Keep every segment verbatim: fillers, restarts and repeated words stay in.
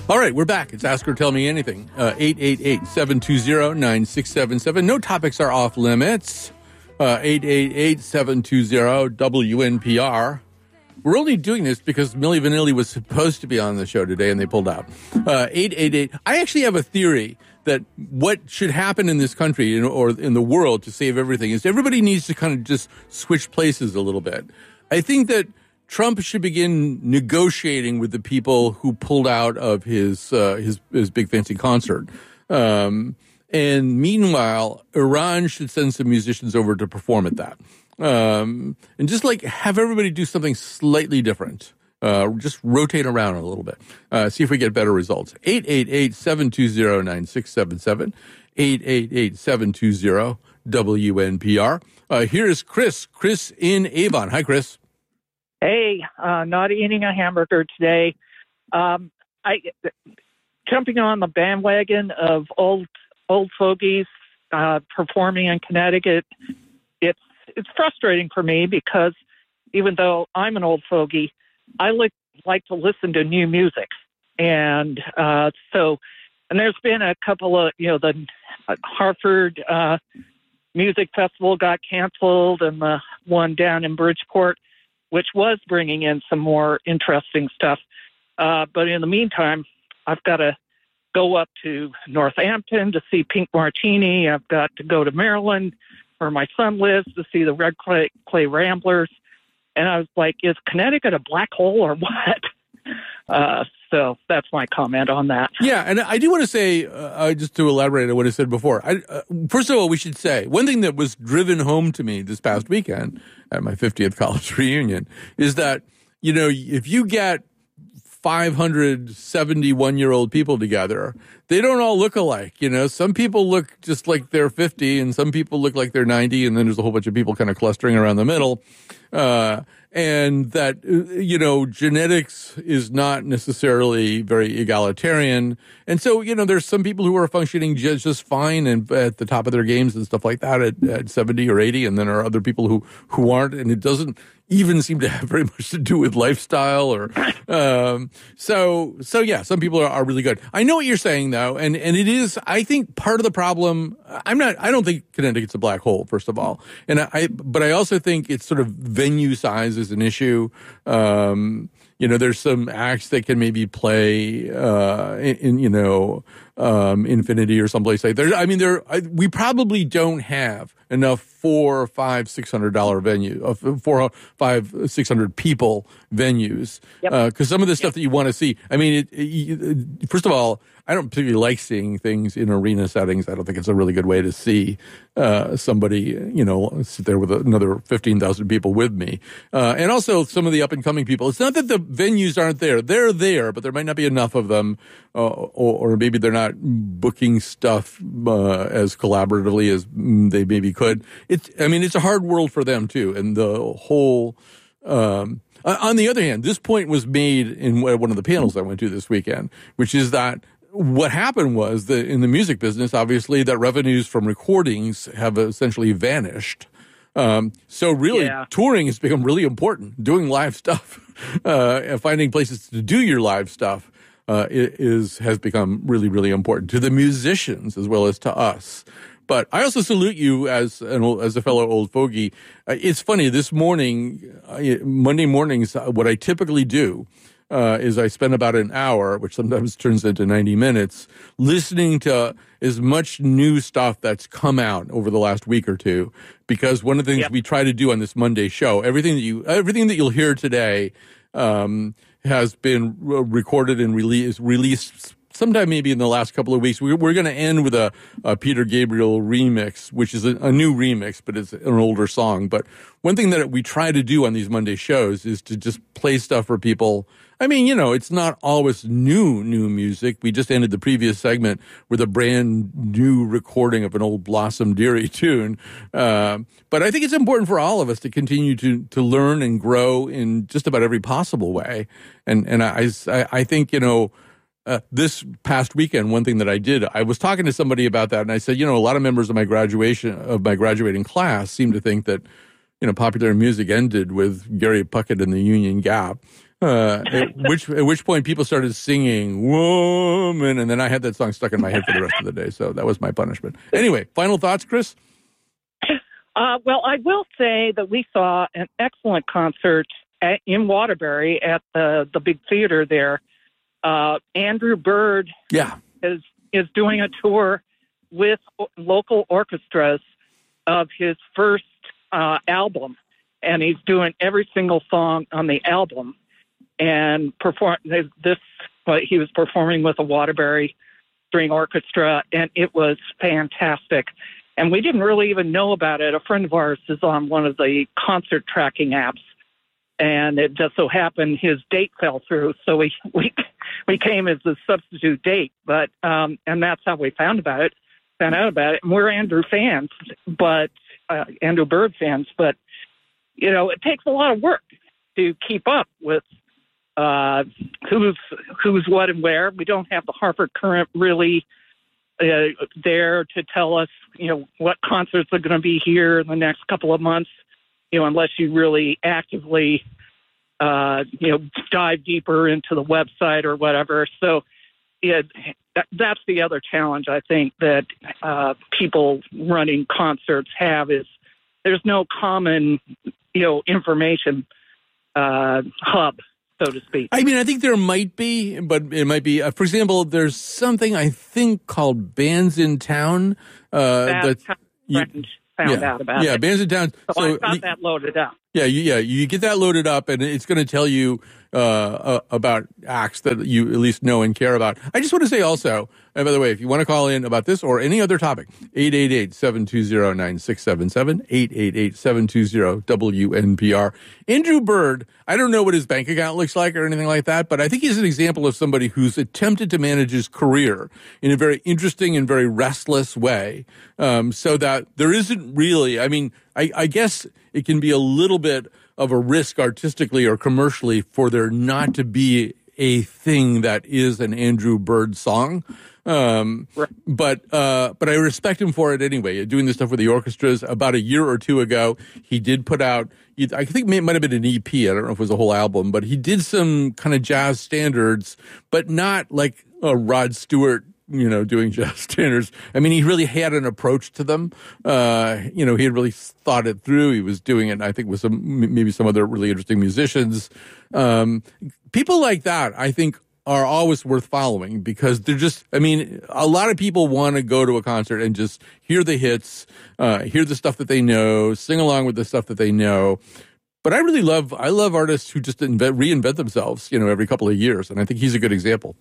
All right, we're back. It's Ask or Tell Me Anything. Uh, eight eight eight, seven two zero, nine six seven seven. No topics are off limits. Uh, eight eight eight, seven two zero, W N P R. We're only doing this because Milli Vanilli was supposed to be on the show today and they pulled out. Uh, eight eight eight. I actually have a theory that what should happen in this country or in the world to save everything is everybody needs to kind of just switch places a little bit. I think that Trump should begin negotiating with the people who pulled out of his uh, his, his big fancy concert. Um, and meanwhile, Iran should send some musicians over to perform at that. Um, and just like have everybody do something slightly different. Uh, just rotate around a little bit. Uh, see if we get better results. eight eight eight, seven two zero, nine six seven seven. eight eight eight, seven two zero, W N P R. Uh, here is Chris. Chris in Avon. Hi, Chris. Hey, uh, not eating a hamburger today. Um, I jumping on the bandwagon of old old fogies uh, performing in Connecticut. It's it's frustrating for me because even though I'm an old fogey, I like like to listen to new music, and uh, so and there's been a couple of you know the Hartford uh, Music Festival got canceled, and the one down in Bridgeport, which was bringing in some more interesting stuff. Uh, but in the meantime, I've got to go up to Northampton to see Pink Martini. I've got to go to Maryland, where my son lives, to see the Red Clay, Clay Ramblers. And I was like, is Connecticut a black hole or what? Uh, so that's my comment on that. Yeah, and I do want to say, uh, just to elaborate on what I said before, I, uh, first of all, we should say, one thing that was driven home to me this past weekend at my fiftieth college reunion is that, you know, if you get five hundred seventy-one-year-old people together, they don't all look alike. You know, some people look just like they're fifty, and some people look like they're ninety, and then there's a whole bunch of people kind of clustering around the middle. Uh, and that, you know, genetics is not necessarily very egalitarian. And so, you know, there's some people who are functioning just, just fine and at the top of their games and stuff like that at, at seventy or eighty. And then there are other people who, who aren't. And it doesn't even seem to have very much to do with lifestyle or, um, so, so yeah, some people are, are really good. I know what you're saying though. And, and it is, I think part of the problem, I'm not, I don't think Connecticut's a black hole, first of all. And I, but I also think it's sort of venue size is an issue. Um, you know, there's some acts that can maybe play, uh, in, in you know, um, Infinity or someplace like there. I mean, there, I, we probably don't have enough four, five, six hundred dollar venue, uh, four, five, six hundred people venues. Yep. Uh, cause some of the stuff yep. that you want to see, I mean, it, it, first of all, I don't particularly like seeing things in arena settings. I don't think it's a really good way to see uh, somebody, you know, sit there with another fifteen thousand people with me. Uh, and also some of the up-and-coming people. It's not that the venues aren't there. They're there, but there might not be enough of them, uh, or, or maybe they're not booking stuff uh, as collaboratively as they maybe could. It's, I mean, it's a hard world for them, too. And the whole... Um, on the other hand, this point was made in one of the panels I went to this weekend, which is that what happened was that in the music business, obviously, that revenues from recordings have essentially vanished. Um, so really, yeah. touring has become really important. Doing live stuff, uh, and finding places to do your live stuff, uh, is has become really, really important to the musicians as well as to us. But I also salute you as an old, as a fellow old fogey. Uh, it's funny, this morning, uh, Monday mornings, uh, what I typically do uh, is I spend about an hour, which sometimes turns into ninety minutes, listening to as much new stuff that's come out over the last week or two. Because one of the things yep. we try to do on this Monday show, everything that you, everything that you'll hear today um, has been recorded and released, released sometime maybe in the last couple of weeks. We're, we're going to end with a, a Peter Gabriel remix, which is a, a new remix, but it's an older song. But one thing that we try to do on these Monday shows is to just play stuff for people. I mean, you know, it's not always new, new music. We just ended the previous segment with a brand new recording of an old Blossom Dearie tune. Uh, but I think it's important for all of us to continue to, to learn and grow in just about every possible way. And, and I, I, I think, you know, Uh, this past weekend, one thing that I did, I was talking to somebody about that, and I said, you know, a lot of members of my graduation of my graduating class seem to think that, you know, popular music ended with Gary Puckett and the Union Gap. Uh, at which at which point people started singing "Woman," and then I had that song stuck in my head for the rest of the day. So that was my punishment. Anyway, final thoughts, Chris? Uh, well, I will say that we saw an excellent concert at, in Waterbury at the, the big theater there. Uh, Andrew Bird yeah. is is doing a tour with o- local orchestras of his first uh, album, and he's doing every single song on the album. And perform this. Well, he was performing with a Waterbury string orchestra, and it was fantastic. And we didn't really even know about it. A friend of ours is on one of the concert tracking apps, and it just so happened his date fell through, so we we we came as a substitute date. But um, and that's how we found about it, found out about it. And we're Andrew fans, but uh, Andrew Bird fans. But you know, it takes a lot of work to keep up with. Uh, who's who's what and where. We don't have the Hartford Courant really uh, there to tell us, you know, what concerts are going to be here in the next couple of months, you know, unless you really actively, uh, you know, dive deeper into the website or whatever. So, yeah, that, that's the other challenge I think that uh, people running concerts have is there's no common, you know, information uh, hub, so to speak. I mean, I think there might be, but it might be, uh, for example, there's something I think called Bands in Town. Uh, That's that how you, friends found yeah, out about yeah, it. Bands in Town. So, So I got you, that loaded up. Yeah, you, yeah, you get that loaded up, and it's going to tell you uh, uh, about acts that you at least know and care about. I just want to say also, and by the way, if you want to call in about this or any other topic, eight eight eight, seven two zero, nine six seven seven, eight eight eight, seven two zero, W N P R. Andrew Bird, I don't know what his bank account looks like or anything like that, but I think he's an example of somebody who's attempted to manage his career in a very interesting and very restless way, um, so that there isn't really, I mean, I, I guess it can be a little bit of a risk artistically or commercially for there not to be a thing that is an Andrew Bird song. Um, right. but, uh, but I respect him for it anyway. Doing this stuff with the orchestras about a year or two ago, he did put out, I think it might have been an E P. I don't know if it was a whole album, but he did some kind of jazz standards, but not like a Rod Stewart, you know, doing jazz standards. I mean, he really had an approach to them. Uh, you know, he had really thought it through. He was doing it, I think, with some, maybe some other really interesting musicians. Um, people like that, I think, are always worth following because they're just, I mean, a lot of people want to go to a concert and just hear the hits, uh, hear the stuff that they know, sing along with the stuff that they know. But I really love, I love artists who just invent, reinvent themselves, you know, every couple of years. And I think he's a good example.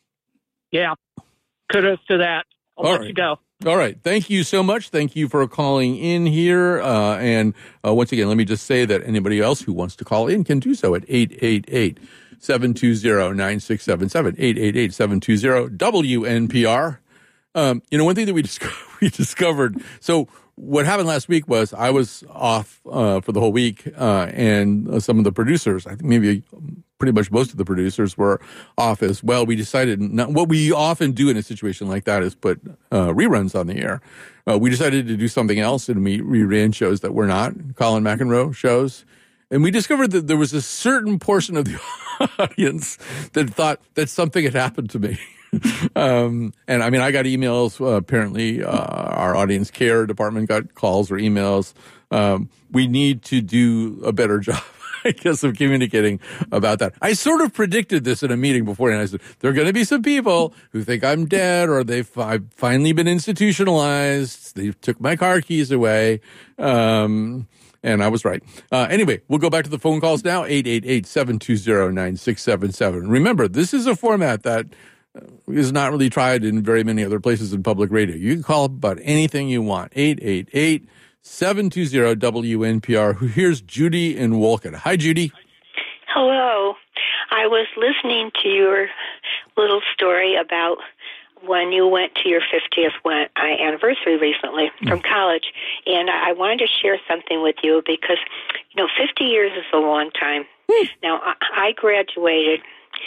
Yeah. Kudos to that. I'll All let right. you go. All right. Thank you so much. Thank you for calling in here. Uh, and uh, once again, let me just say that anybody else who wants to call in can do so at eight eight eight, seven two zero, nine six seven seven, eight eight eight, seven two zero, W N P R. Um, you know, one thing that we, disco- we discovered, so what happened last week was I was off uh, for the whole week, uh, and uh, some of the producers, I think maybe pretty much most of the producers were off as well. We decided not, what we often do in a situation like that is put uh, reruns on the air. Uh, we decided to do something else, and we reran shows that were not Colin McEnroe shows. And we discovered that there was a certain portion of the audience that thought that something had happened to me. um, and I mean, I got emails. Uh, apparently, uh, our audience care department got calls or emails. Um, we need to do a better job, I guess, of communicating about that. I sort of predicted this in a meeting before, and I said, there are going to be some people who think I'm dead or they've I've finally been institutionalized. They took my car keys away. Um, And I was right. Uh, anyway, we'll go back to the phone calls now, eight eight eight, seven two zero, nine six seven seven. Remember, this is a format that is not really tried in very many other places in public radio. You can call about anything you want, eight eight eight, seven two zero, W N P R. Here's Judy in Wolcott. Hi, Judy. Hello. I was listening to your little story about when you went to your fiftieth anniversary recently from college, and I wanted to share something with you because, you know, fifty years is a long time. Now, I graduated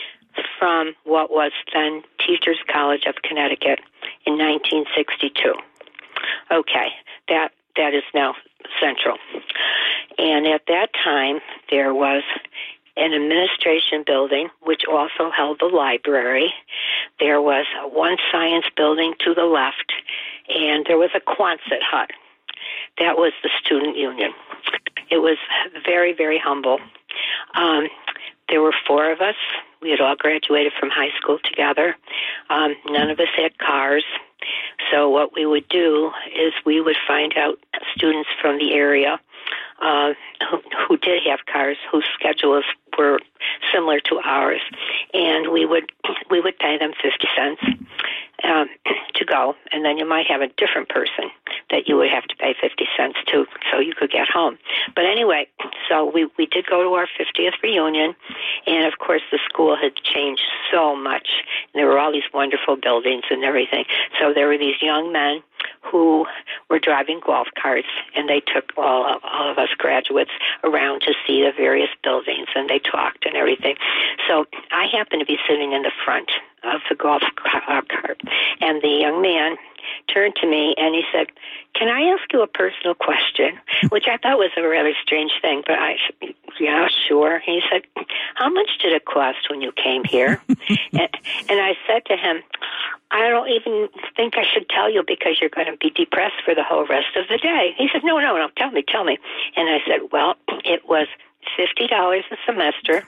from what was then Teachers College of Connecticut in nineteen sixty-two. Okay, that that is now Central. And at that time, there was an administration building, which also held the library. There was one science building to the left, and there was a Quonset hut. That was the student union. It was very, very humble. Um, there were four of us. We had all graduated from high school together. Um, none of us had cars. So what we would do is we would find out students from the area uh, who, who did have cars, whose schedules were similar to ours, and we would we would pay them fifty cents um, to go, and then you might have a different person that you would have to pay fifty cents to so you could get home. But anyway, so we, we did go to our fiftieth reunion, and of course the school had changed so much. There were all these wonderful buildings and everything. So there were these young men who were driving golf carts, and they took all of, all of us graduates around to see the various buildings, and they talked and everything. So I happened to be sitting in the front of the golf cart, and the young man turned to me and he said, "Can I ask you a personal question?" Which I thought was a rather strange thing, but I said, "Yeah, sure." He said, "How much did it cost when you came here?" and, and I said to him, "I don't even think I should tell you because you're going to be depressed for the whole rest of the day." He said, "No, no, no, tell me, tell me." And I said, "Well, it was fifty dollars a semester."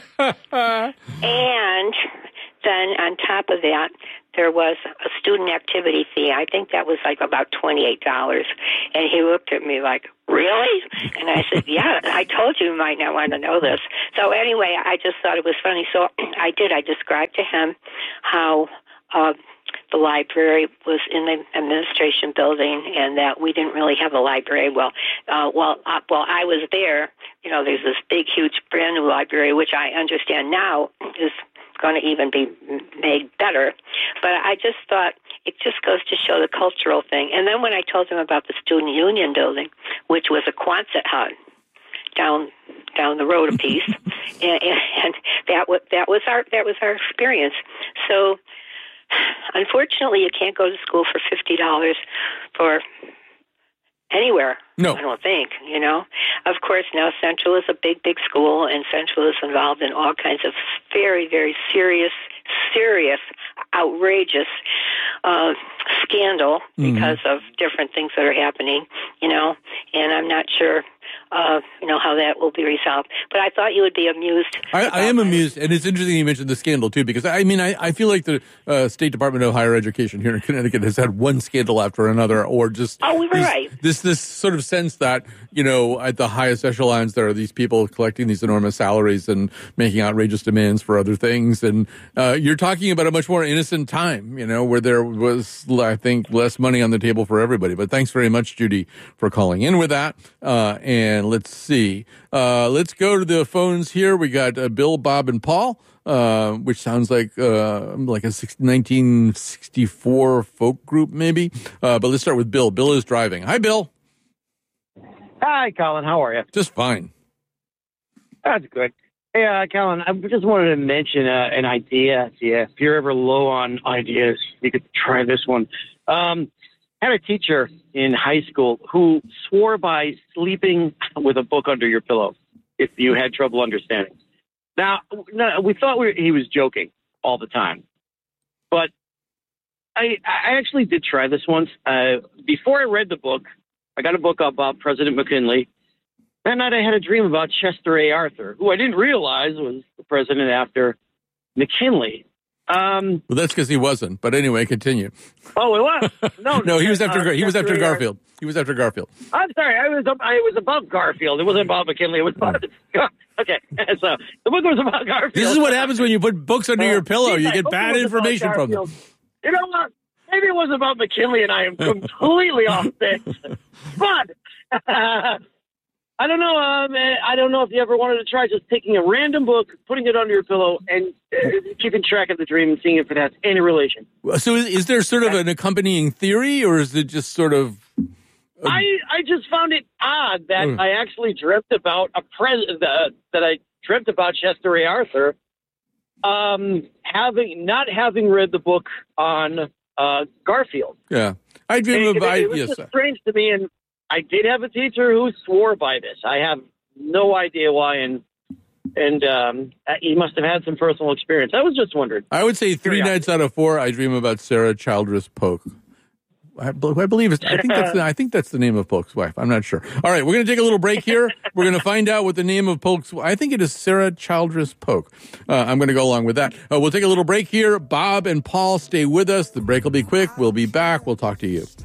And then on top of that, there was a student activity fee. I think that was like about twenty-eight dollars. And he looked at me like, "Really?" And I said, "Yeah, I told you you might not want to know this." So anyway, I just thought it was funny. So I did. I described to him how uh, the library was in the administration building and that we didn't really have a library. Well, uh, well, uh, well, I was there. You know, there's this big, huge, brand new library, which I understand now is going to even be made better. But I just thought it just goes to show the cultural thing. And then when I told him about the student union building, which was a Quonset hut down down the road a piece, and, and that was that was our that was our experience. So unfortunately, you can't go to school for fifty dollars for anywhere. No. I don't think, you know. Of course, now Central is a big, big school, and Central is involved in all kinds of very, very serious, serious, outrageous uh, scandal mm-hmm. because of different things that are happening, you know, and I'm not sure Uh, you know, how that will be resolved. But I thought you would be amused. I, I am amused, and it's interesting you mentioned the scandal, too, because, I mean, I, I feel like the uh, State Department of Higher Education here in Connecticut has had one scandal after another, or just oh, we were this, right. this, this sort of sense that, you know, at the highest echelons, there are these people collecting these enormous salaries and making outrageous demands for other things. And uh, you're talking about a much more innocent time, you know, where there was, I think, less money on the table for everybody. But thanks very much, Judy, for calling in with that. Uh, and let's see. Uh, let's go to the phones here. We got uh, Bill, Bob, and Paul, uh, which sounds like uh, like a nineteen sixty-four folk group, maybe. Uh, but let's start with Bill. Bill is driving. Hi, Bill. Hi, Colin. How are you? Just fine. That's good. Hey, uh, Colin, I just wanted to mention uh, an idea to you. If you're ever low on ideas, you could try this one. Um, I had a teacher in high school who swore by sleeping with a book under your pillow if you had trouble understanding. Now, no, we thought we were, he was joking all the time, but I, I actually did try this once. Uh, before I read the book, I got a book about President McKinley. That night I had a dream about Chester A. Arthur, who I didn't realize was the president after McKinley. Um, well, that's because he wasn't. But anyway, continue. Oh, it was? No, no, he was after uh, he was after Garfield. Arthur. He was after Garfield. I'm sorry, I was I was above Garfield. It wasn't about McKinley. It was about okay. So the book was about Garfield. This is what happens when you put books under uh, your pillow. You get bad information from them. You know what? Maybe it was about McKinley, and I am completely off base. But uh, I don't know. Um, I don't know if you ever wanted to try just taking a random book, putting it under your pillow, and uh, keeping track of the dream and seeing if it has any relation. So, is, is there sort of an accompanying theory, or is it just sort of? A... I I just found it odd that mm. I actually dreamt about a pres uh, that I dreamt about Chester A. Arthur, um, having not having read the book on. Uh, Garfield. Yeah, I dream of. It, it was yes, just sir. strange to me, and I did have a teacher who swore by this. I have no idea why, and and um, he must have had some personal experience. I was just wondering. I would say three nights out of four, I dream about Sarah Childress Polk. I, I believe it's. I think that's. The, I think that's the name of Polk's wife. I'm not sure. All right, we're going to take a little break here. We're going to find out what the name of Polk's. I think it is Sarah Childress Polk. Uh, I'm going to go along with that. Uh, we'll take a little break here. Bob and Paul, stay with us. The break will be quick. We'll be back. We'll talk to you.